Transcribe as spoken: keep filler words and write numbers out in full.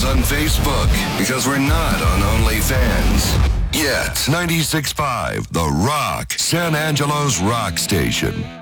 on Facebook because we're not on OnlyFans. Yet. ninety-six point five, The Rock, San Angelo's rock station.